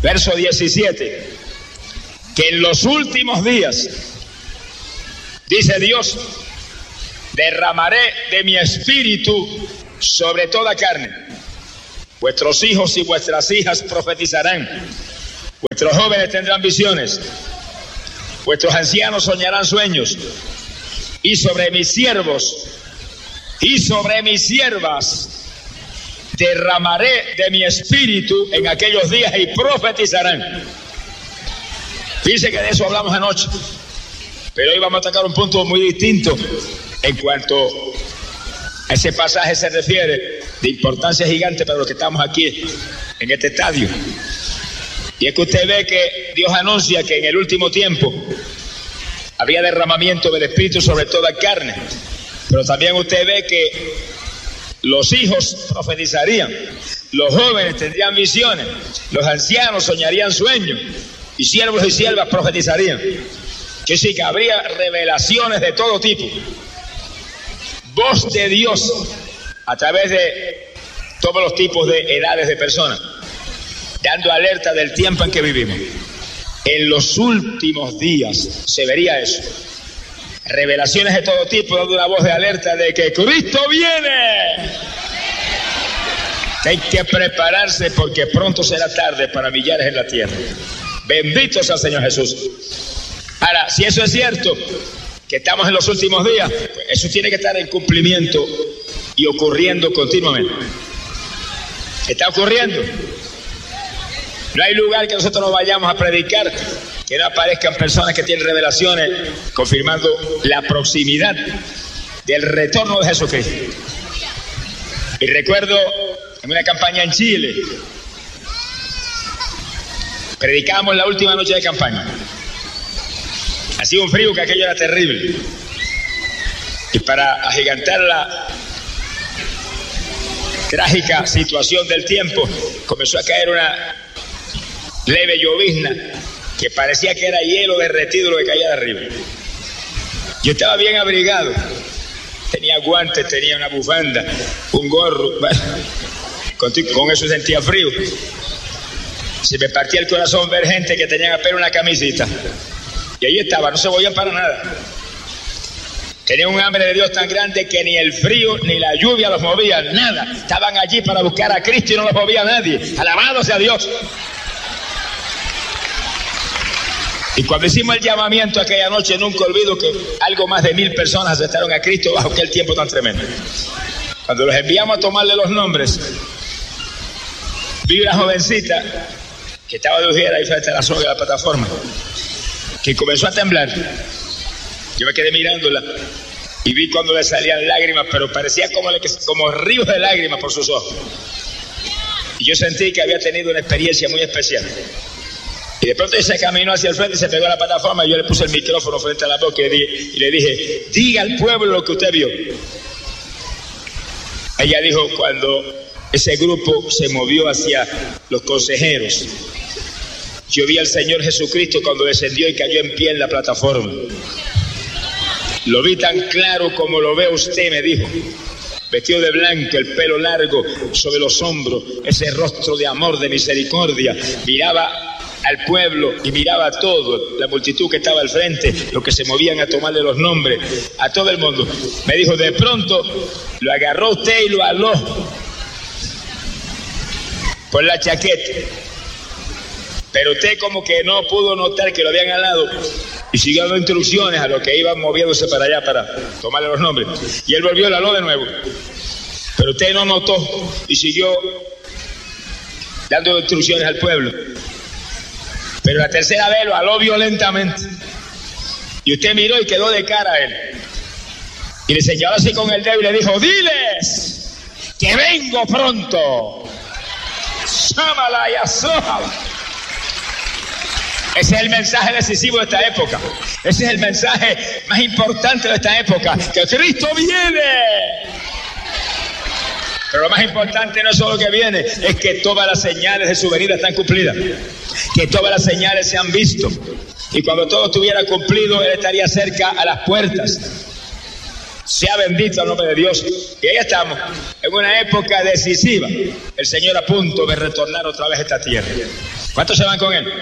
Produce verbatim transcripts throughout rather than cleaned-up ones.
Verso diecisiete, que en los últimos días, dice Dios, derramaré de mi espíritu sobre toda carne. Vuestros hijos y vuestras hijas profetizarán, vuestros jóvenes tendrán visiones, vuestros ancianos soñarán sueños, y sobre mis siervos y sobre mis siervas derramaré de mi espíritu en aquellos días y profetizarán. Dice que de eso hablamos anoche, pero hoy vamos a atacar un punto muy distinto en cuanto a ese pasaje se refiere, de importancia gigante para los que estamos aquí en este estadio. Y es que usted ve que Dios anuncia que en el último tiempo habría derramamiento del Espíritu sobre toda carne, pero también usted ve que los hijos profetizarían, los jóvenes tendrían visiones, los ancianos soñarían sueños, y siervos y siervas profetizarían. Que sí, que habría revelaciones de todo tipo, voz de Dios a través de todos los tipos de edades de personas, dando alerta del tiempo en que vivimos. En los últimos días se vería eso, revelaciones de todo tipo, dando una voz de alerta de que Cristo viene. Hay que prepararse porque pronto será tarde para millares en la tierra. Bendito sea el Señor Jesús. Ahora, si eso es cierto, que estamos en los últimos días, pues eso tiene que estar en cumplimiento y ocurriendo continuamente. Está ocurriendo. No hay lugar que nosotros no vayamos a predicar que no aparezcan personas que tienen revelaciones confirmando la proximidad del retorno de Jesucristo. Y recuerdo en una campaña en Chile, predicamos la última noche de campaña. Hacía un frío que aquello era terrible. Y para agigantar la trágica situación del tiempo, comenzó a caer una leve llovizna que parecía que era hielo derretido lo que caía de arriba. Yo estaba bien abrigado, tenía guantes, tenía una bufanda, un gorro, con, con eso sentía frío. Se me partía el corazón ver gente que tenían apenas una camisita. Y ahí estaba, no se movían para nada. Tenían un hambre de Dios tan grande que ni el frío ni la lluvia los movían, nada. Estaban allí para buscar a Cristo y no los movía nadie. Alabado sea Dios. Y cuando hicimos el llamamiento aquella noche, nunca olvido que algo más de mil personas aceptaron a Cristo bajo aquel tiempo tan tremendo. Cuando los enviamos a tomarle los nombres, vi una jovencita que estaba de ujera ahí frente a la soga de la plataforma, que comenzó a temblar. Yo me quedé mirándola y vi cuando le salían lágrimas, pero parecía como, como ríos de lágrimas por sus ojos. Y yo sentí que había tenido una experiencia muy especial. Y de pronto se caminó hacia el frente y se pegó a la plataforma y yo le puse el micrófono frente a la boca y le dije, y le dije diga al pueblo lo que usted vio. Ella dijo, cuando ese grupo se movió hacia los consejeros, yo vi al Señor Jesucristo cuando descendió y cayó en pie en la plataforma. Lo vi tan claro como lo ve usted, me dijo. Vestido de blanco, el pelo largo sobre los hombros, ese rostro de amor, de misericordia. Miraba al pueblo y miraba a todo, la multitud que estaba al frente, los que se movían a tomarle los nombres, a todo el mundo. Me dijo, de pronto lo agarró usted y lo aló por la chaqueta. Pero usted como que no pudo notar que lo habían alado y siguió dando instrucciones a los que iban moviéndose para allá para tomarle los nombres. Y él volvió y lo aló de nuevo. Pero usted no notó y siguió dando instrucciones al pueblo. Pero la tercera vez lo aló violentamente. Y usted miró y quedó de cara a él. Y le señaló así con el dedo y le dijo, diles que vengo pronto. Sámala y asójala. Ese es el mensaje decisivo de esta época. Ese es el mensaje más importante de esta época. Que Cristo viene. Pero lo más importante no es solo que viene, es que todas las señales de su venida están cumplidas. Que todas las señales se han visto. Y cuando todo estuviera cumplido, Él estaría cerca a las puertas. Sea bendito el nombre de Dios. Y ahí estamos, en una época decisiva. El Señor a punto de retornar otra vez a esta tierra. ¿Cuántos se van con él?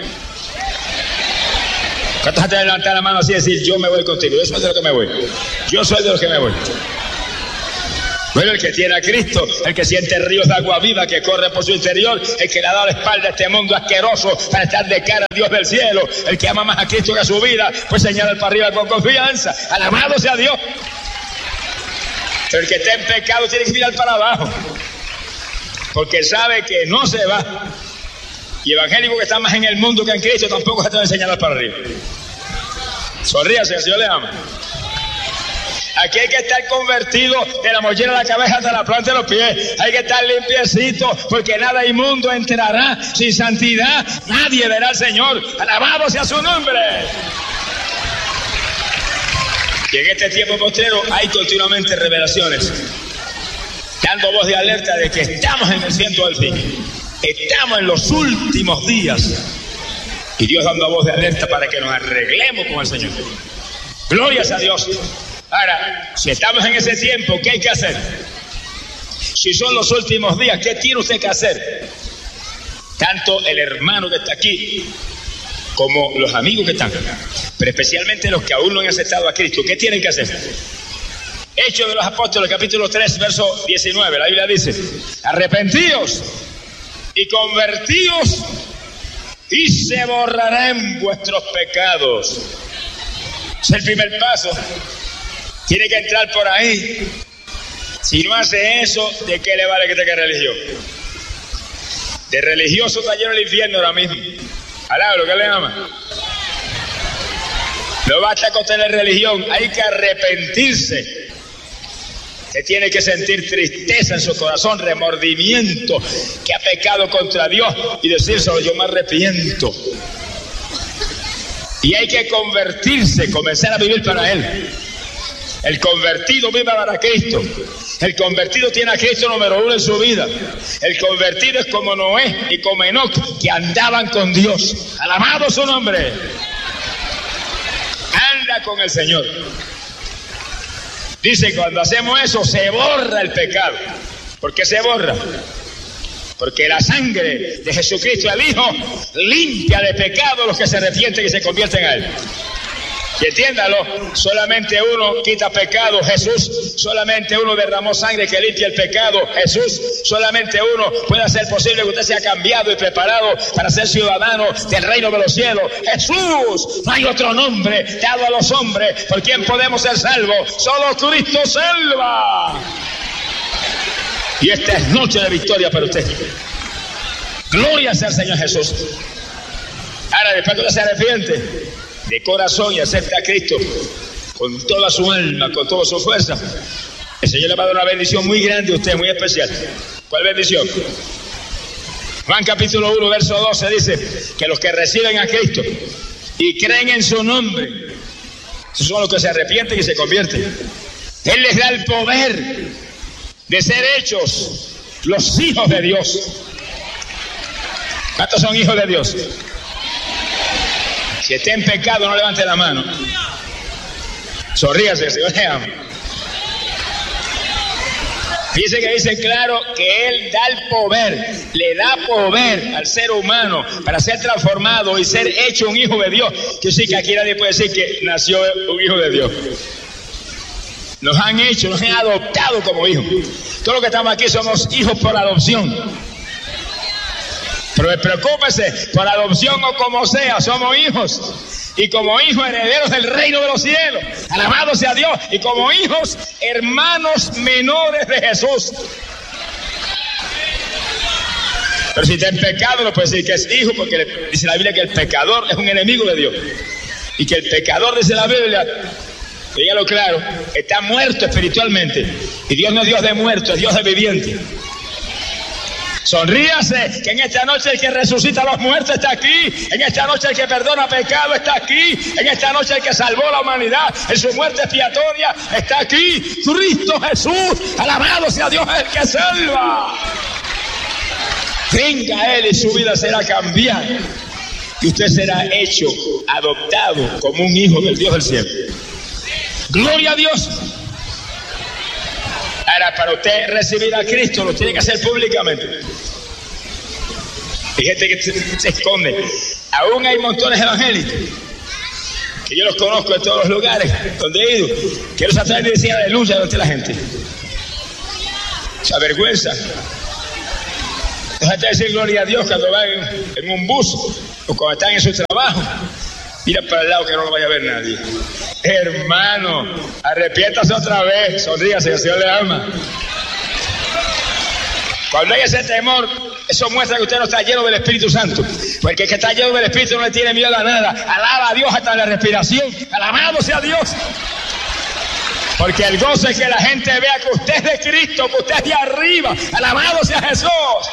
¿Cuántos antes de levantar la mano así y decir, yo me voy contigo? Yo soy de los que me voy. Yo soy de los que me voy. Bueno, el que tiene a Cristo, el que siente ríos de agua viva que corren por su interior, el que le ha dado la espalda a este mundo asqueroso para estar de cara al Dios del cielo, el que ama más a Cristo que a su vida, pues señala para arriba con confianza. Alabado sea Dios. Pero el que está en pecado tiene que mirar para abajo, porque sabe que no se va. Y evangélico que está más en el mundo que en Cristo tampoco se te va a enseñar para arriba. Sonríase, el Señor le ama. Aquí hay que estar convertido de la mollera de la cabeza hasta la planta de los pies. Hay que estar limpiecito, porque nada inmundo entrará. Sin santidad nadie verá al Señor. Alabado sea su nombre. Y en este tiempo postrero hay continuamente revelaciones, dando voz de alerta de que estamos en el ciento del fin. Estamos en los últimos días. Y Dios dando voz de alerta para que nos arreglemos con el Señor. Glorias a Dios. Ahora, si estamos en ese tiempo, ¿qué hay que hacer? Si son los últimos días, ¿qué tiene usted que hacer? Tanto el hermano que está aquí, como los amigos que están, pero especialmente los que aún no han aceptado a Cristo, ¿qué tienen que hacer? Hechos de los Apóstoles, capítulo tres, verso diecinueve, la Biblia dice, arrepentíos y convertíos y se borrarán vuestros pecados. Es el primer paso. Tiene que entrar por ahí. Si no hace eso, ¿de qué le vale que tenga religión? De religioso está lleno el infierno ahora mismo. Alá, lo que le ama. No basta con tener religión, hay que arrepentirse. Se tiene que sentir tristeza en su corazón, remordimiento, que ha pecado contra Dios y decírselo, yo me arrepiento. Y hay que convertirse, comenzar a vivir para Él. El convertido vive para Cristo. El convertido tiene a Cristo número uno en su vida. El convertido es como Noé y como Enoc, que andaban con Dios. Alabado su nombre. Anda con el Señor. Dice, cuando hacemos eso, se borra el pecado. ¿Por qué se borra? Porque la sangre de Jesucristo, el Hijo, limpia de pecado a los que se arrepienten y se convierten a Él. Y entiéndalo, solamente uno quita pecado, Jesús. Solamente uno derramó sangre que limpia el pecado, Jesús. Solamente uno puede hacer posible que usted sea cambiado y preparado para ser ciudadano del reino de los cielos, Jesús. No hay otro nombre dado a los hombres por quien podemos ser salvos. Solo Cristo salva. Y esta es noche de victoria para usted. Gloria sea al Señor Jesús. Ahora, después que usted se arrepiente de corazón y acepta a Cristo con toda su alma, con toda su fuerza, el Señor le va a dar una bendición muy grande a usted, muy especial. ¿Cuál bendición? Juan capítulo uno, verso doce dice que los que reciben a Cristo y creen en su nombre, esos son los que se arrepienten y se convierten. Él les da el poder de ser hechos los hijos de Dios. ¿Cuántos son hijos de Dios? Si está en pecado, no levante la mano. Sonríase, Señor le ama. Dice que dice claro que Él da el poder, le da poder al ser humano para ser transformado y ser hecho un hijo de Dios. Que sí, que aquí nadie puede decir que nació un hijo de Dios. Nos han hecho, nos han adoptado como hijos. Todos los que estamos aquí somos hijos por adopción. Pero preocúpese, por adopción o como sea, somos hijos. Y como hijos herederos del reino de los cielos. Alabado sea Dios. Y como hijos hermanos menores de Jesús. Pero si está en pecado no puede decir que es hijo, porque dice la Biblia que el pecador es un enemigo de Dios. Y que el pecador, dice la Biblia, dígalo claro, está muerto espiritualmente. Y Dios no es Dios de muertos, es Dios de viviente. Sonríase, que en esta noche el que resucita a los muertos está aquí. En esta noche el que perdona pecado está aquí. En esta noche el que salvó la humanidad en su muerte expiatoria está aquí. Cristo Jesús, alabado sea Dios, el que salva. Venga a Él y su vida será cambiada. Y usted será hecho, adoptado como un hijo del Dios del cielo. Gloria a Dios. Ahora, para usted recibir a Cristo, lo tiene que hacer públicamente. Hay gente que se, se esconde. Aún hay montones evangélicos, que yo los conozco en todos los lugares donde he ido, que no se atreven a decir aleluya delante de la gente. Se avergüenza. No se atreven a decir gloria a Dios cuando van en, en un bus o cuando están en su trabajo. Mira para el lado que no lo vaya a ver nadie. Hermano, arrepiéntase otra vez, sonríase, que el Señor le ama. Cuando hay ese temor, eso muestra que usted no está lleno del Espíritu Santo. Porque el que está lleno del Espíritu no le tiene miedo a nada. Alaba a Dios hasta la respiración. Alabado sea Dios. Porque el gozo es que la gente vea que usted es de Cristo, que usted es de arriba. Alabado sea Jesús.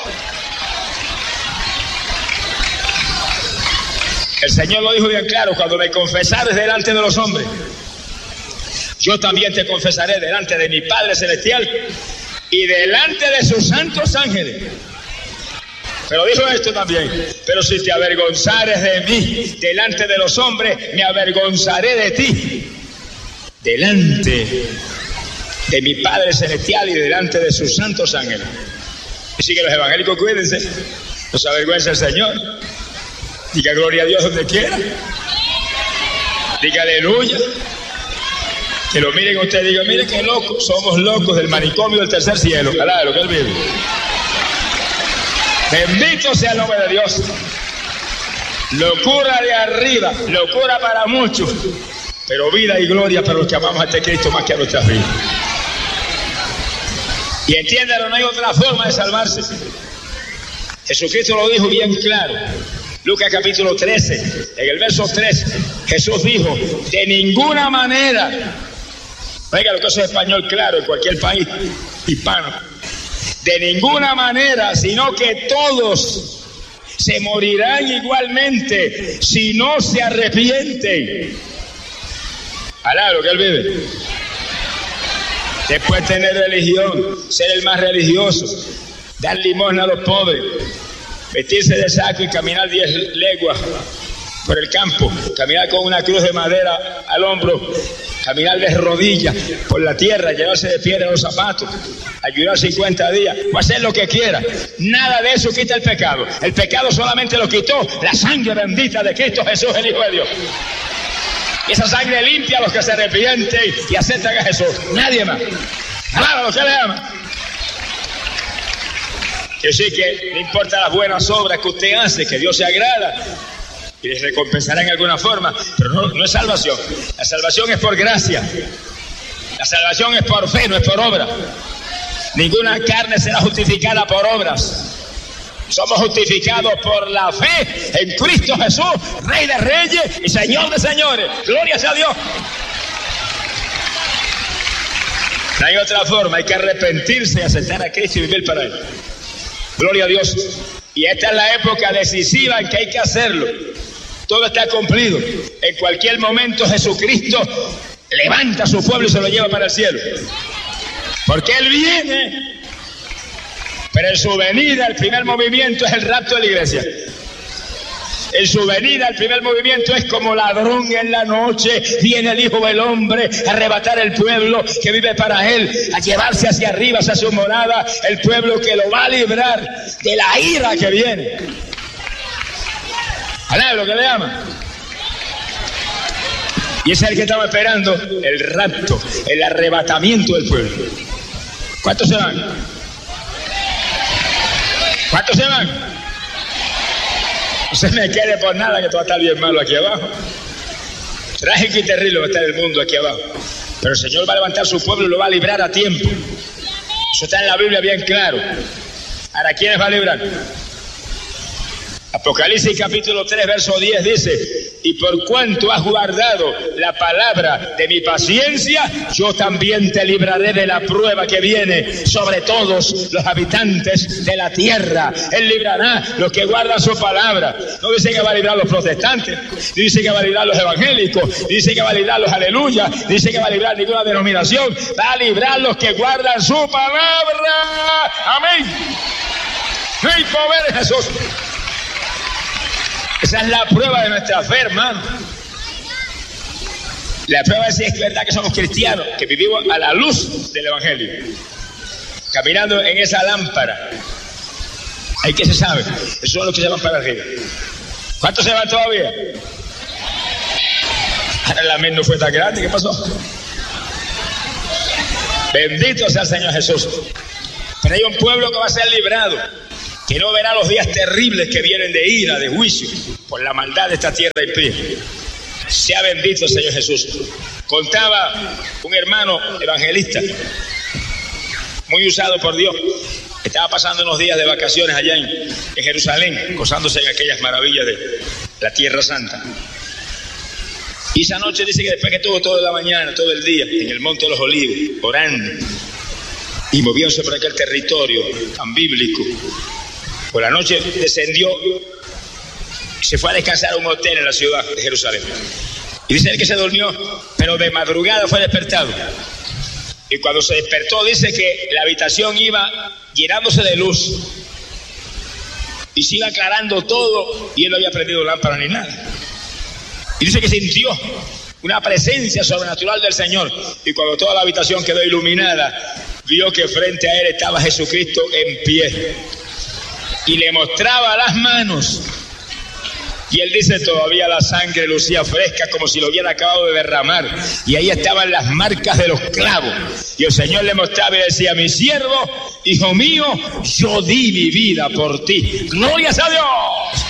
El Señor lo dijo bien claro: cuando me confesares delante de los hombres, yo también te confesaré delante de mi Padre Celestial y delante de sus santos ángeles. Pero dijo esto también: pero si te avergonzares de mí delante de los hombres, me avergonzaré de ti delante de mi Padre Celestial y delante de sus santos ángeles. Así que los evangélicos, cuídense, no se avergüenza el Señor. Diga gloria a Dios donde quiera. Diga aleluya. Que lo miren a usted y digan: mire qué locos, somos locos del manicomio del tercer cielo. Alá, lo que él vive. Bendito sea el nombre de Dios. Locura de arriba, locura para muchos, pero vida y gloria para los que amamos a este Cristo más que a nuestras vidas. Y entiéndalo, no hay otra forma de salvarse. Jesucristo lo dijo bien claro. Lucas capítulo trece, en el verso tres, Jesús dijo: de ninguna manera. Oiga, lo que eso es español claro en cualquier país hispano. De ninguna manera, sino que todos se morirán igualmente si no se arrepienten. Alá, lo que él vive. Después tener religión, ser el más religioso, dar limosna a los pobres, vestirse de saco y caminar diez leguas por el campo, caminar con una cruz de madera al hombro, caminar de rodillas por la tierra, llevarse de piedra los zapatos, ayudar cincuenta días, o hacer lo que quiera. Nada de eso quita el pecado. El pecado solamente lo quitó la sangre bendita de Cristo Jesús, el Hijo de Dios. Y esa sangre limpia a los que se arrepienten y aceptan a Jesús. Nadie más. Claro, a los que le aman. Yo sé que no importa las buenas obras que usted hace, que Dios se agrada y les recompensará en alguna forma, pero no, no es salvación. La salvación es por gracia. La salvación es por fe, no es por obra. Ninguna carne será justificada por obras. Somos justificados por la fe en Cristo Jesús, Rey de Reyes y Señor de Señores. Gloria sea a Dios. No hay otra forma, hay que arrepentirse y aceptar a Cristo y vivir para Él. Gloria a Dios. Y esta es la época decisiva en que hay que hacerlo. Todo está cumplido. En cualquier momento Jesucristo levanta a su pueblo y se lo lleva para el cielo. Porque Él viene. Pero en su venida el primer movimiento es el rapto de la iglesia. En su venida el primer movimiento es como ladrón en la noche. Viene el Hijo del Hombre a arrebatar el pueblo que vive para Él, a llevarse hacia arriba, hacia su morada, el pueblo que lo va a librar de la ira que viene. ¿Alá lo que le llama? Y ese es el que estamos esperando, el rapto, el arrebatamiento del pueblo. ¿Cuántos se van? ¿Cuántos se van? No se me quede por nada que todo está bien malo aquí abajo. Trágico y terrible va a estar el mundo aquí abajo. Pero el Señor va a levantar su pueblo y lo va a librar a tiempo. Eso está en la Biblia bien claro. Ahora, ¿quiénes va a librar? Apocalipsis capítulo tres, verso diez dice: y por cuanto has guardado la palabra de mi paciencia, yo también te libraré de la prueba que viene sobre todos los habitantes de la tierra. Él librará los que guardan su palabra. No dice que va a librar a los protestantes, dice que va a librar a los evangélicos, dice que va a librar a los aleluya, dice que va a librar ninguna denominación. Va a librar a los que guardan su palabra. Amén. No hay poder en Jesús. Esa es la prueba de nuestra fe, hermano. La prueba es si es verdad que somos cristianos, que vivimos a la luz del Evangelio, caminando en esa lámpara, Hay que se sabe. Esos son los que se van para arriba. ¿Cuántos se van todavía? Ahora la amén no fue tan grande. ¿Qué pasó? Bendito sea el Señor Jesús. Pero hay un pueblo que va a ser librado, que no verá los días terribles que vienen de ira, de juicio, por la maldad de esta tierra impía. Sea bendito el Señor Jesús. Contaba un hermano evangelista, muy usado por Dios. Estaba pasando unos días de vacaciones allá en, en Jerusalén, gozándose en aquellas maravillas de la Tierra Santa. Y esa noche dice que después que estuvo toda la mañana, todo el día, en el Monte de los Olivos, orando y moviéndose por aquel territorio tan bíblico, por la noche descendió y se fue a descansar a un hotel en la ciudad de Jerusalén. Y dice él que se durmió, pero de madrugada fue despertado. Y cuando se despertó dice que la habitación iba llenándose de luz y se iba aclarando todo, y él no había prendido lámpara ni nada. Y dice que sintió una presencia sobrenatural del Señor, y cuando toda la habitación quedó iluminada, vio que frente a él estaba Jesucristo en pie y le mostraba las manos. Y él dice, todavía la sangre lucía fresca como si lo hubiera acabado de derramar, y ahí estaban las marcas de los clavos. Y el Señor le mostraba y decía, mi siervo, hijo mío, yo di mi vida por ti. ¡Glorias a Dios!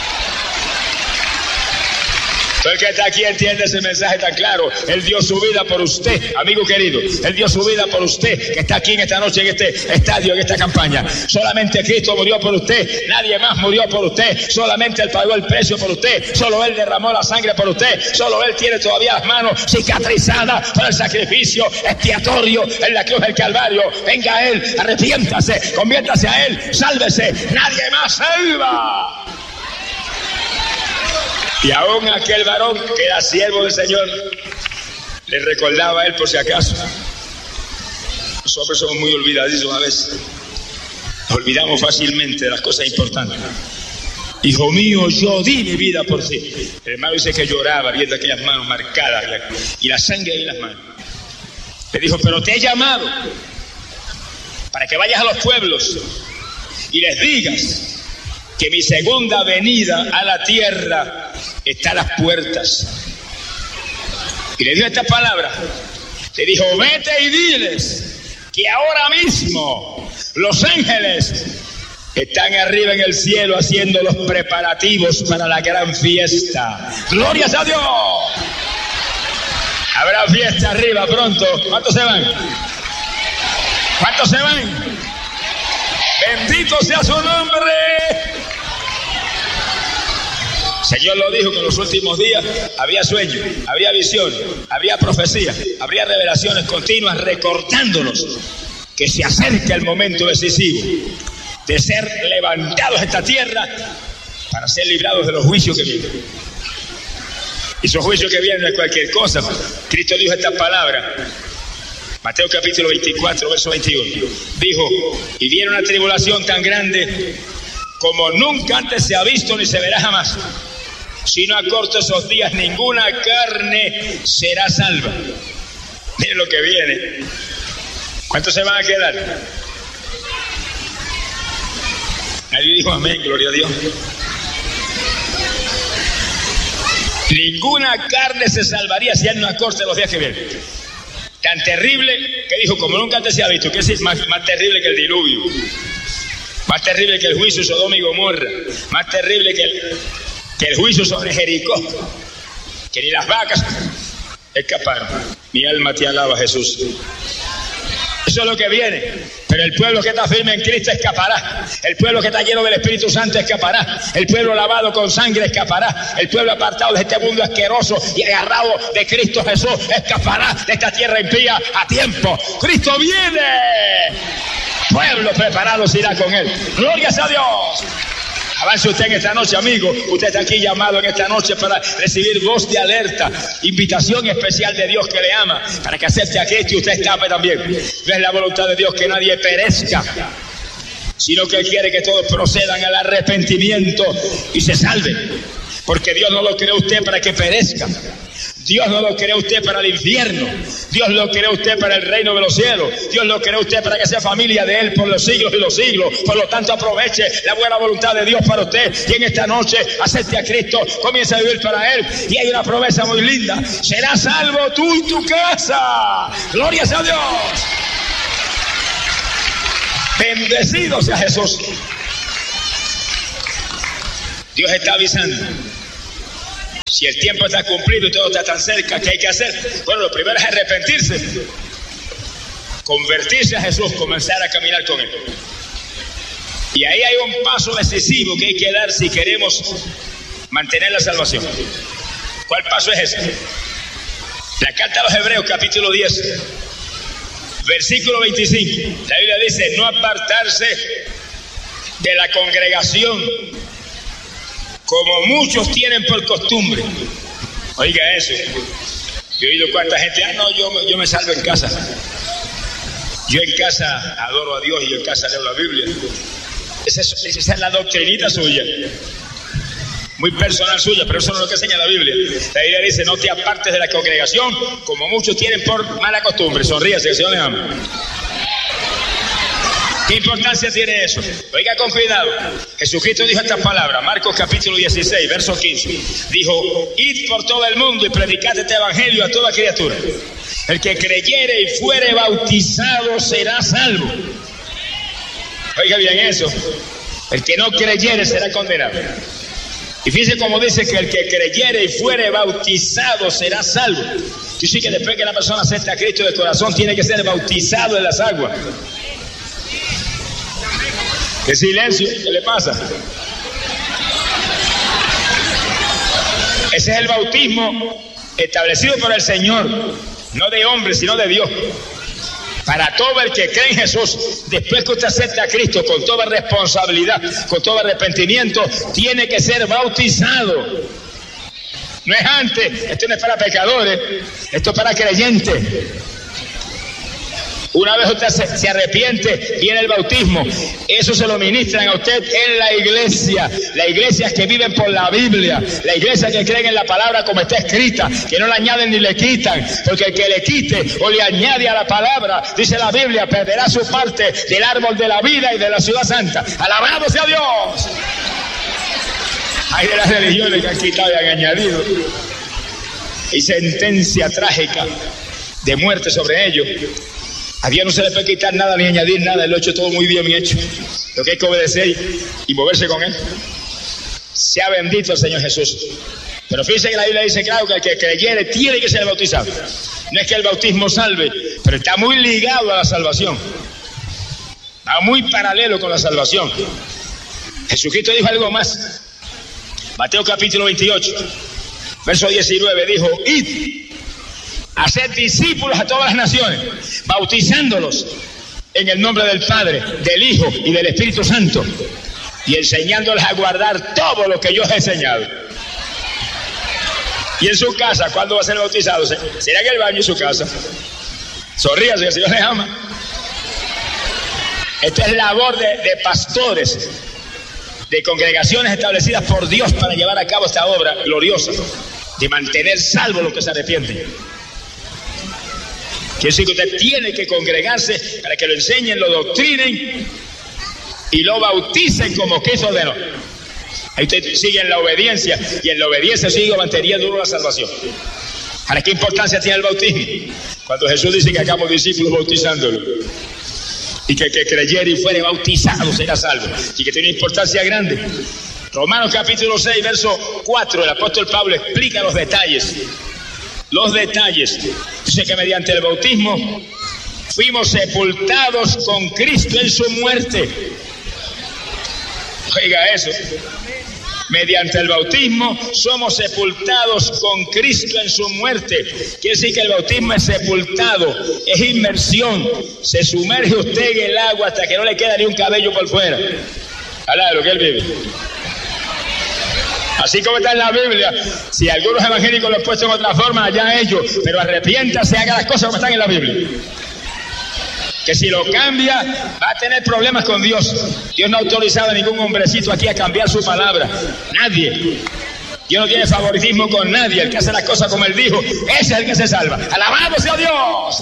El que está aquí entiende ese mensaje tan claro. Él dio su vida por usted, amigo querido. Él dio su vida por usted, que está aquí en esta noche, en este estadio, en esta campaña. Solamente Cristo murió por usted. Nadie más murió por usted. Solamente Él pagó el precio por usted. Solo Él derramó la sangre por usted. Solo Él tiene todavía las manos cicatrizadas por el sacrificio expiatorio en la cruz del Calvario. Venga a Él, arrepiéntase, conviértase a Él, sálvese. Nadie más salva. Y aún aquel varón que era siervo del Señor le recordaba a él por si acaso. Los hombres somos muy olvidadizos a veces. Nos olvidamos fácilmente de las cosas importantes. Hijo mío, yo di mi vida por ti. El hermano dice que lloraba viendo aquellas manos marcadas y la sangre ahí en las manos. Le dijo, pero te he llamado para que vayas a los pueblos y les digas que mi segunda venida a la tierra está a las puertas. Y le dio esta palabra. Le dijo, vete y diles que ahora mismo los ángeles están arriba en el cielo haciendo los preparativos para la gran fiesta. ¡Glorias a Dios! Habrá fiesta arriba pronto. ¿Cuántos se van? ¿Cuántos se van? Bendito sea su nombre. Señor lo dijo que en los últimos días habría sueños, habría visiones, habría profecías, habría revelaciones continuas recordándonos que se acerca el momento decisivo de ser levantados a esta tierra para ser librados de los juicios que vienen. Y esos juicios que vienen no es cualquier cosa. Cristo dijo estas palabras. Mateo capítulo veinticuatro, verso veintiuno. Dijo, y viene una tribulación tan grande como nunca antes se ha visto ni se verá jamás. Si no acorto esos días, ninguna carne será salva. Miren lo que viene. ¿Cuántos se van a quedar? Nadie dijo amén, gloria a Dios. Ninguna carne se salvaría si Él no acorta los días que vienen. Tan terrible que dijo, como nunca antes se ha visto, que es más, más terrible que el diluvio, más terrible que el juicio de Sodoma y Gomorra, más terrible que el, que el juicio sobre Jericó, que ni las vacas escaparon. Mi alma te alaba, Jesús. Eso es lo que viene. Pero el pueblo que está firme en Cristo escapará. El pueblo que está lleno del Espíritu Santo escapará. El pueblo lavado con sangre escapará. El pueblo apartado de este mundo asqueroso y agarrado de Cristo Jesús escapará de esta tierra impía a tiempo. ¡Cristo viene! Pueblo preparado se irá con Él. ¡Glorias a Dios! Avance usted en esta noche, amigo. Usted está aquí llamado en esta noche para recibir voz de alerta, invitación especial de Dios que le ama, para que acepte a Cristo y usted escape también. No es la voluntad de Dios que nadie perezca, sino que Él quiere que todos procedan al arrepentimiento y se salven. Porque Dios no lo creó usted para que perezca. Dios no lo creó usted para el infierno. Dios lo creó usted para el reino de los cielos. Dios lo creó usted para que sea familia de Él por los siglos y los siglos. Por lo tanto, aproveche la buena voluntad de Dios para usted. Y en esta noche, acepte a Cristo, comience a vivir para Él. Y hay una promesa muy linda. Serás salvo tú y tu casa. Gloria sea a Dios. Bendecido sea Jesús. Dios está avisando. Si el tiempo está cumplido y todo está tan cerca, ¿qué hay que hacer? Bueno, lo primero es arrepentirse, convertirse a Jesús, comenzar a caminar con Él. Y ahí hay un paso decisivo que hay que dar si queremos mantener la salvación. ¿Cuál paso es ese? La carta a los Hebreos, capítulo diez, versículo veinticinco. La Biblia dice: no apartarse de la congregación, como muchos tienen por costumbre. Oiga eso. Yo he oído cuánta gente, ah, no, yo, yo me salvo en casa. Yo en casa adoro a Dios y yo en casa leo la Biblia. Esa es, esa es la doctrinita suya. Muy personal suya, pero eso no es lo que enseña la Biblia. La Biblia dice: no te apartes de la congregación, como muchos tienen por mala costumbre. Sonríase, que el Señor les ama. ¿Qué importancia tiene eso? Oiga con cuidado. Jesucristo dijo estas palabras, Marcos capítulo dieciséis, verso quince. Dijo: id por todo el mundo y predicad este evangelio a toda criatura. El que creyere y fuere bautizado será salvo. Oiga bien eso. El que no creyere será condenado. Y fíjese cómo dice que el que creyere y fuere bautizado será salvo. Dice que después que la persona acepta a Cristo de corazón, tiene que ser bautizado en las aguas. ¿Qué silencio? ¿Qué le pasa? Ese es el bautismo establecido por el Señor, no de hombre, sino de Dios. Para todo el que cree en Jesús, después que usted acepta a Cristo con toda responsabilidad, con todo arrepentimiento, tiene que ser bautizado. No es antes, esto no es para pecadores, esto es para creyentes. Una vez usted se, se arrepiente, viene el bautismo. Eso se lo ministran a usted en la iglesia. La iglesia que viven por la Biblia. La iglesia que creen en la palabra como está escrita. Que no le añaden ni le quitan. Porque el que le quite o le añade a la palabra, dice la Biblia, perderá su parte del árbol de la vida y de la ciudad santa. ¡Alabado sea Dios! Hay de las religiones que han quitado y han añadido. Y sentencia trágica de muerte sobre ellos. A Dios no se le puede quitar nada ni añadir nada. Él lo ha hecho todo muy bien hecho. Lo que hay que obedecer y moverse con Él. Sea bendito el Señor Jesús. Pero fíjense que la Biblia dice claro que el que creyere tiene que ser bautizado. No es que el bautismo salve, pero está muy ligado a la salvación. Va muy paralelo con la salvación. Jesucristo dijo algo más. Mateo capítulo veintiocho, verso diecinueve, dijo: id, hacer discípulos a todas las naciones, bautizándolos en el nombre del Padre, del Hijo y del Espíritu Santo, y enseñándoles a guardar todo lo que yo os he enseñado. Y en su casa, ¿cuándo va a ser bautizado? ¿Será en el baño en su casa? Sonríase, que el Señor les ama. Esta es labor de, de pastores, de congregaciones establecidas por Dios para llevar a cabo esta obra gloriosa, de mantener salvo los que se arrepienten. Quiere decir que usted tiene que congregarse para que lo enseñen, lo doctrinen y lo bauticen como Cristo ordenó. Ahí usted sigue en la obediencia, y en la obediencia sigue manteniendo uno la salvación. Ahora, ¿qué importancia tiene el bautismo? Cuando Jesús dice que hagamos discípulos bautizándolo, y que el que creyere y fuere bautizado será salvo, y que tiene una importancia grande. Romanos capítulo seis, verso cuatro, el apóstol Pablo explica los detalles. Los detalles. Dice que mediante el bautismo fuimos sepultados con Cristo en su muerte. Oiga eso. Mediante el bautismo somos sepultados con Cristo en su muerte. Quiere decir que el bautismo es sepultado, es inmersión. Se sumerge usted en el agua hasta que no le queda ni un cabello por fuera. Habla de lo que él vive. Así como está en la Biblia. Si algunos evangélicos lo han puesto en otra forma, allá ellos, pero arrepiéntase, haga las cosas como están en la Biblia. Que si lo cambia, va a tener problemas con Dios. Dios no ha autorizado a ningún hombrecito aquí a cambiar su palabra. Nadie. Dios no tiene favoritismo con nadie. El que hace las cosas como Él dijo, ese es el que se salva. ¡Alabado sea Dios!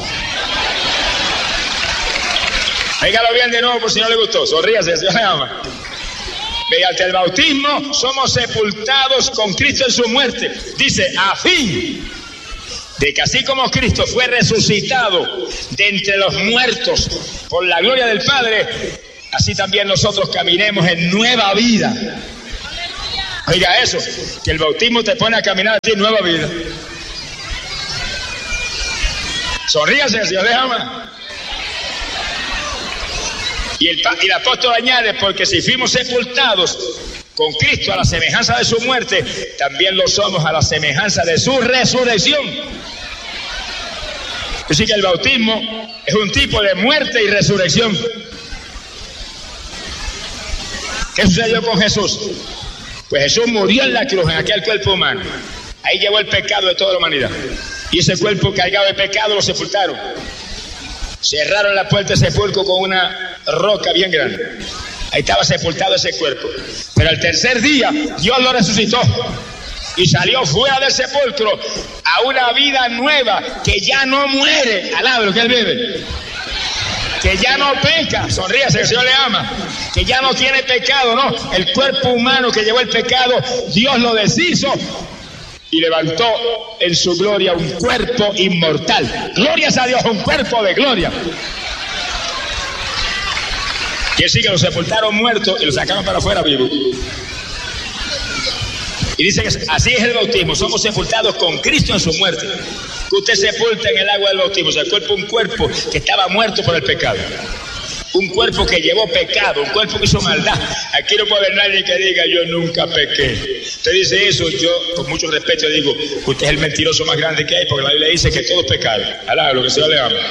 Dígalo bien de nuevo por si no le gustó. Sonríase, el Señor le ama. Mediante el bautismo somos sepultados con Cristo en su muerte. Dice, a fin de que así como Cristo fue resucitado de entre los muertos por la gloria del Padre, así también nosotros caminemos en nueva vida. Oiga eso, que el bautismo te pone a caminar a ti en nueva vida. Sonríase, el Señor le ama. Y el, y el apóstol añade, porque si fuimos sepultados con Cristo a la semejanza de su muerte, también lo somos a la semejanza de su resurrección. Así que el bautismo es un tipo de muerte y resurrección. ¿Qué sucedió con Jesús? Pues Jesús murió en la cruz, en aquel cuerpo humano. Ahí llevó el pecado de toda la humanidad. Y ese cuerpo cargado de pecado lo sepultaron. Cerraron la puerta del sepulcro con una roca bien grande. Ahí estaba sepultado ese cuerpo. Pero al tercer día, Dios lo resucitó. Y salió fuera del sepulcro a una vida nueva que ya no muere. Alaba lo que Él vive. Que ya no peca. Sonríase, el Señor le ama. Que ya no tiene pecado, no. El cuerpo humano que llevó el pecado, Dios lo deshizo y levantó en su gloria un cuerpo inmortal. Glorias a Dios, un cuerpo de gloria. Quiere decir que lo sepultaron muertos y lo sacaron para afuera vivo. Y dice que así es el bautismo. Somos sepultados con Cristo en su muerte. Que usted sepulta en el agua del bautismo. O sea, el cuerpo, un cuerpo que estaba muerto por el pecado. Un cuerpo que llevó pecado, un cuerpo que hizo maldad. Aquí no puede haber nadie que diga, yo nunca pequé. Usted dice eso, yo con mucho respeto digo, usted es el mentiroso más grande que hay, porque la Biblia dice que todo es pecado. Alá, lo que se le ama.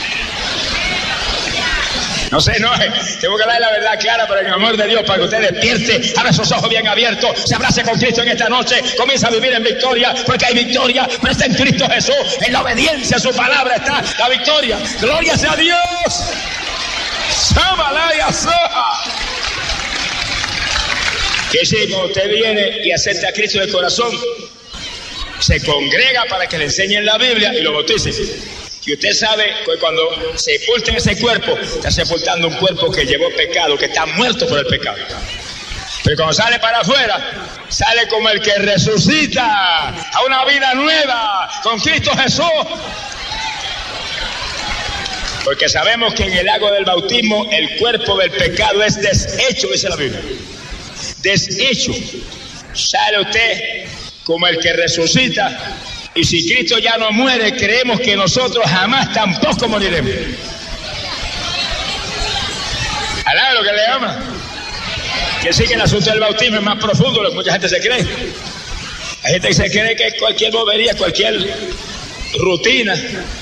No sé, no, tengo que darle la verdad clara, pero en el amor de Dios, para que usted despierte, abra sus ojos bien abiertos, se abrace con Cristo en esta noche, comienza a vivir en victoria, porque hay victoria, pero está en Cristo Jesús, en la obediencia a su palabra está la victoria. ¡Gloria sea a Dios! Que si cuando usted viene y acepta a Cristo de corazón, se congrega para que le enseñen la Biblia y lo bautice. Y usted sabe que cuando sepulten ese cuerpo, está sepultando un cuerpo que llevó pecado, que está muerto por el pecado. Pero cuando sale para afuera, sale como el que resucita a una vida nueva con Cristo Jesús. Porque sabemos que en el agua del bautismo el cuerpo del pecado es deshecho, dice la Biblia. Deshecho. Sale usted como el que resucita. Y si Cristo ya no muere, creemos que nosotros jamás tampoco moriremos. Alá lo que le ama. Que sí que el asunto del bautismo es más profundo de lo que mucha gente se cree. Hay gente que se cree que cualquier bobería, cualquier rutina,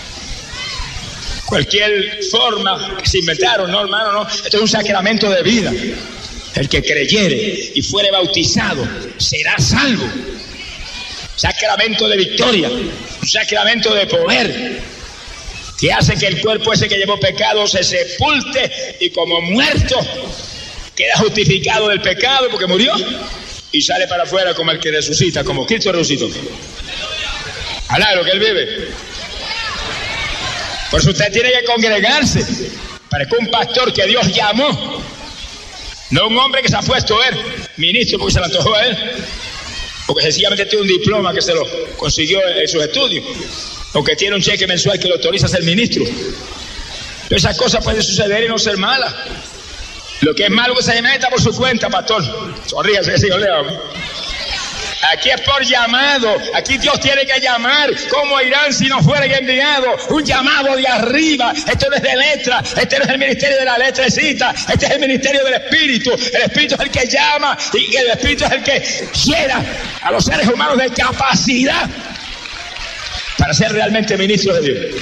cualquier forma que se inventaron. No, hermano, no. Esto es un sacramento de vida. El que creyere y fuere bautizado será salvo. Sacramento de victoria, un sacramento de poder, que hace que el cuerpo ese que llevó pecado se sepulte y como muerto queda justificado del pecado porque murió y sale para afuera como el que resucita, como Cristo resucitó. Alá, lo que Él vive. Por eso usted tiene que congregarse para que un pastor que Dios llamó, no un hombre que se ha puesto a ver, ministro porque se le antojó a él, porque sencillamente tiene un diploma que se lo consiguió en sus estudios, o que tiene un cheque mensual que lo autoriza a ser ministro. Pero esas cosas pueden suceder y no ser malas. Lo que es malo que se meta por su cuenta, pastor. Sonríase, que sigo leo. Aquí es por llamado. Aquí Dios tiene que llamar. ¿Cómo irán si no fueren enviados? Un llamado de arriba. Esto no es de letra. Este no es el ministerio de la letrecita. Este es el ministerio del Espíritu. El Espíritu es el que llama y el Espíritu es el que llena a los seres humanos de capacidad para ser realmente ministros de Dios.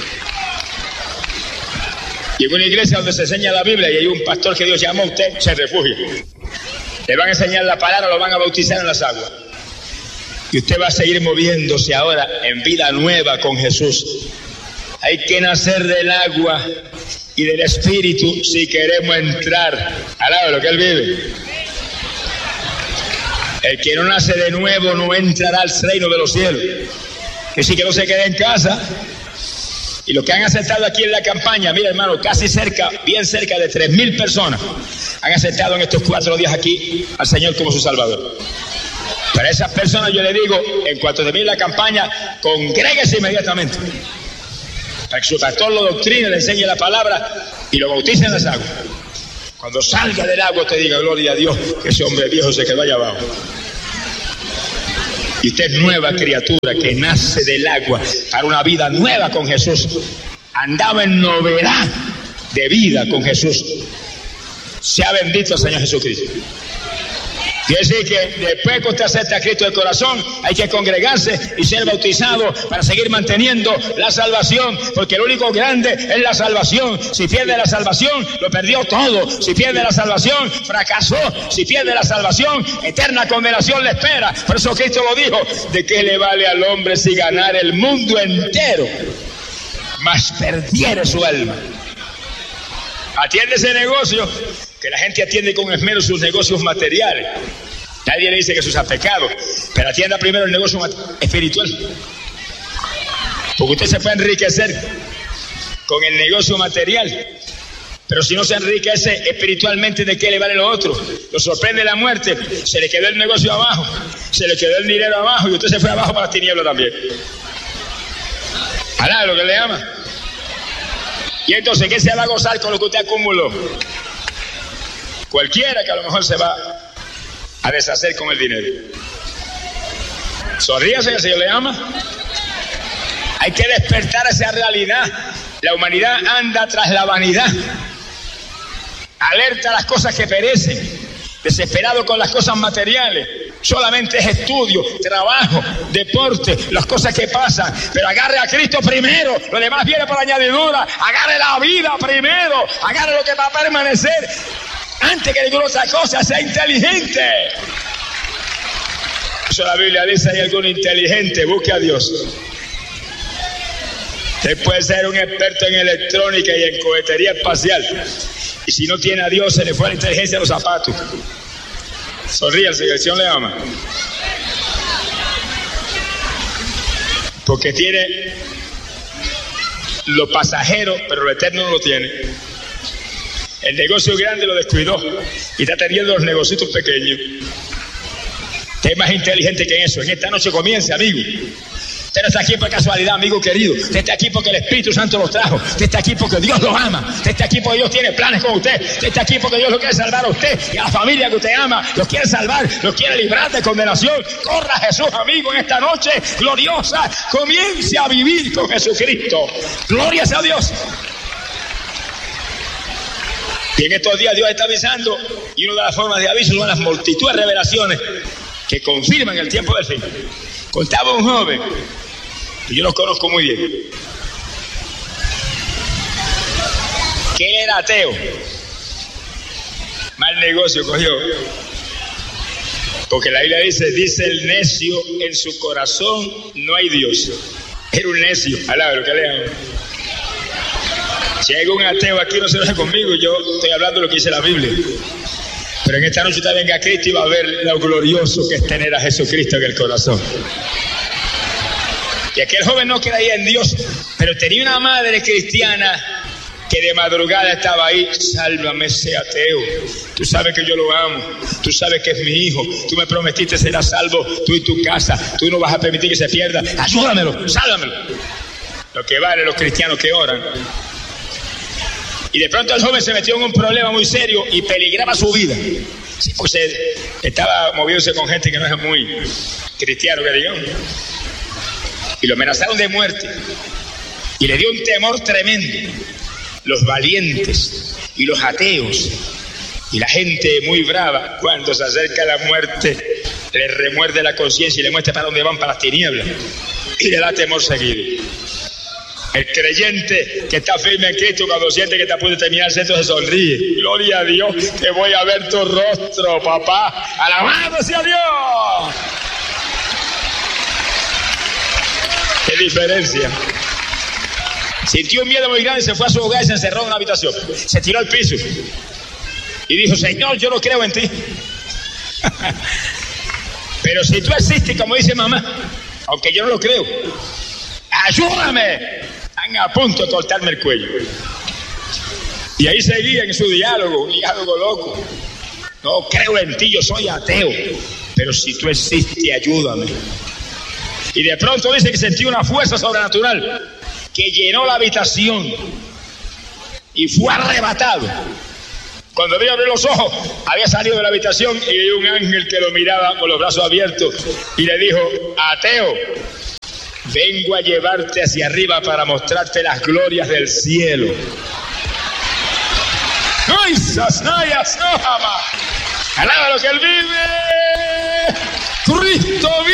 Y en una iglesia donde se enseña la Biblia y hay un pastor que Dios llamó, a usted se refugia. Le van a enseñar la palabra, lo van a bautizar en las aguas. Y usted va a seguir moviéndose ahora en vida nueva con Jesús. Hay que nacer del agua y del Espíritu si queremos entrar al lado de lo que Él vive. El que no nace de nuevo no entrará al reino de los cielos. Que sí, que no se quede en casa. Y los que han aceptado aquí en la campaña, mira hermano, casi cerca, bien cerca de tres mil personas han aceptado en estos cuatro días aquí al Señor como su Salvador. Para esas personas yo le digo, en cuanto termine la campaña, congréguese inmediatamente. Para que su pastor lo doctrine, le enseñe la palabra y lo bautice en las aguas. Cuando salga del agua te diga, gloria a Dios, que ese hombre viejo se quedó allá abajo. Y usted es nueva criatura que nace del agua para una vida nueva con Jesús. Andaba en novedad de vida con Jesús. Sea bendito el Señor Jesucristo. Quiere decir que después que usted acepta a Cristo de corazón, hay que congregarse y ser bautizado para seguir manteniendo la salvación, porque lo único grande es la salvación. Si pierde la salvación, lo perdió todo. Si pierde la salvación, fracasó. Si pierde la salvación, eterna condenación le espera. Por eso Cristo lo dijo, ¿de qué le vale al hombre si ganar el mundo entero, mas perdiere su alma? Atiende ese negocio, que la gente atiende con esmero sus negocios materiales. Nadie le dice que eso sea pecado, pero atienda primero el negocio espiritual. Porque usted se puede enriquecer con el negocio material, pero si no se enriquece espiritualmente, ¿de qué le vale lo otro? Lo sorprende la muerte, se le quedó el negocio abajo, se le quedó el dinero abajo y usted se fue abajo para las tinieblas también. Alá, lo que le ama. Y entonces, ¿qué se va a gozar con lo que usted acumuló? Cualquiera que a lo mejor se va a deshacer con el dinero. Sonríase, que el Señor le ama. Hay que despertar esa realidad. La humanidad anda tras la vanidad. Alerta a las cosas que perecen. Desesperado con las cosas materiales. Solamente es estudio, trabajo, deporte, las cosas que pasan. Pero agarre a Cristo primero. Lo demás viene por añadidura. Agarre la vida primero. Agarre lo que va a permanecer. Antes que ninguna otra cosa, sea inteligente. Eso la Biblia dice, hay algún inteligente, busque a Dios. Usted puede ser un experto en electrónica y en cohetería espacial. Y si no tiene a Dios, se le fue la inteligencia a los zapatos. Sonríe, el Señor le ama. Porque tiene lo pasajero, pero lo eterno no lo tiene. El negocio grande lo descuidó y está teniendo los negocios pequeños. Usted es más inteligente que eso. En esta noche comience, amigo. Usted no está aquí por casualidad, amigo querido. Usted está aquí porque el Espíritu Santo lo trajo. Usted está aquí porque Dios lo ama. Usted está aquí porque Dios tiene planes con usted. Usted está aquí porque Dios lo quiere salvar a usted y a la familia que usted ama. Lo quiere salvar, lo quiere librar de condenación. Corra Jesús, amigo, en esta noche gloriosa. Comience a vivir con Jesucristo. Gloria sea a Dios. Y en estos días Dios está avisando, y una de las formas de aviso son las multitudes de revelaciones que confirman el tiempo del fin. Contaba un joven, y yo lo conozco muy bien, que él era ateo. Mal negocio cogió. Porque la Biblia dice, dice el necio, en su corazón no hay Dios. Era un necio, alaba lo que le amo. Si hay un ateo aquí, no se enoje conmigo, yo estoy hablando de lo que dice la Biblia. Pero en esta noche usted venga a Cristo y va a ver lo glorioso que es tener a Jesucristo en el corazón. Y aquel joven no creía en Dios, pero tenía una madre cristiana que de madrugada estaba ahí. Sálvame ese ateo, tú sabes que yo lo amo, tú sabes que es mi hijo, tú me prometiste será salvo, tú y tu casa, tú no vas a permitir que se pierda, ayúdamelo, sálvamelo. Lo que vale los cristianos que oran. Y de pronto el joven se metió en un problema muy serio y peligraba su vida. Sí, pues él estaba moviéndose con gente que no es muy cristiano, que digamos. Y lo amenazaron de muerte. Y le dio un temor tremendo. Los valientes y los ateos y la gente muy brava, cuando se acerca la muerte, le remuerde la conciencia y le muestra para dónde van, para las tinieblas. Y le da temor seguido. El creyente que está firme en Cristo, cuando siente que está a punto de terminar el centro, se sonríe. Gloria a Dios, que voy a ver tu rostro, papá. Alabado sea Dios. Qué diferencia. Sintió un miedo muy grande y se fue a su hogar y se encerró en una habitación. Se tiró al piso y dijo, Señor, yo no creo en ti. pero si tú existes, como dice mamá, aunque yo no lo creo, ayúdame, están a punto de cortarme el cuello. Y ahí seguía en su diálogo, un diálogo loco. No creo en ti, yo soy ateo, pero si tú existes, ayúdame. Y de pronto dice que sentí una fuerza sobrenatural que llenó la habitación y fue arrebatado. Cuando vio abrir los ojos, había salido de la habitación y vio un ángel que lo miraba con los brazos abiertos y le dijo: ateo, vengo a llevarte hacia arriba para mostrarte las glorias del cielo. ¡Ay, sasnayas, no jamás! ¡Alaba lo que él vive! ¡Cristo vive!